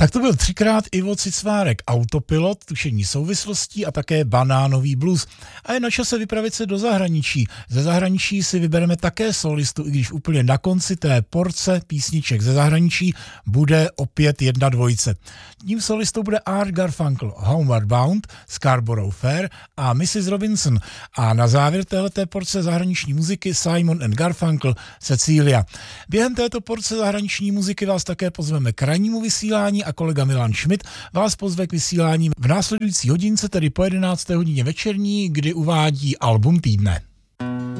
Tak to byl třikrát Ivo Cicvárek, Autopilot, tušení souvislostí a také Banánový blues. A je na čase vypravit se do zahraničí. Ze zahraničí si vybereme také solistu, i když úplně na konci té porce písniček ze zahraničí bude opět jedna dvojice. Tím solistou bude Art Garfunkel, Homeward Bound, Scarborough Fair a Mrs. Robinson. A na závěr téhleté porce zahraniční muziky Simon and Garfunkel, Cecilia. Během této porce zahraniční muziky vás také pozveme k rannímu vysílání a kolega Milan Schmidt vás pozve k vysílání v následující hodince, tedy po 11. hodině večerní, kdy uvádí album týdne.